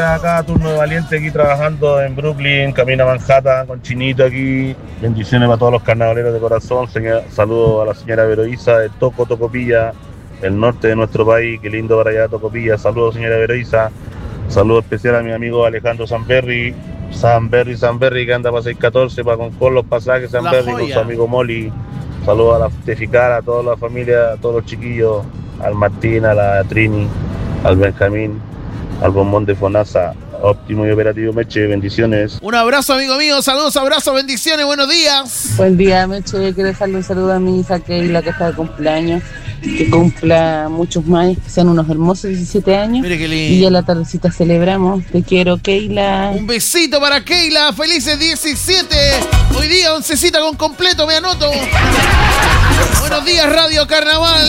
Acá turno de valiente aquí trabajando en Brooklyn, camino a Manhattan con Chinito aquí. Bendiciones para todos los carnavaleros de corazón. Saludos a la señora Veroísa de Tocopilla, el norte de nuestro país. Qué lindo para allá Tocopilla. Saludos señora Veroísa. Saludo especial a mi amigo Alejandro Sanberry, que anda para 614 para con los pasajes Sanberry con su amigo Molly. Saludos a la Teficara, a toda la familia, a todos los chiquillos, al Martín, a la Trini, al Benjamín, al Bombón de Fonasa. Óptimo y operativo Meche, bendiciones. Un abrazo amigo mío, saludos, abrazos, bendiciones, buenos días. Buen día Meche, quiero dejarle un saludo a mi hija Keila que está de cumpleaños, que cumpla muchos más, que sean unos hermosos 17 años. Mire qué lindo. Y a la tardecita celebramos, te quiero Keila. Un besito para Keila, felices 17, hoy día oncecita con completo, me anoto. Buenos días Radio Carnaval.